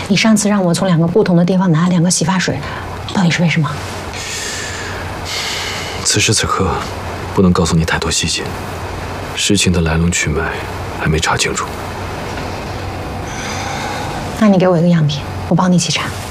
你上次让我从2个不同的地方拿2个洗发水，到底是为什么？ 此时此刻，不能告诉你太多细节，事情的来龙去脉还没查清楚。 那你给我一个样品，我帮你一起查。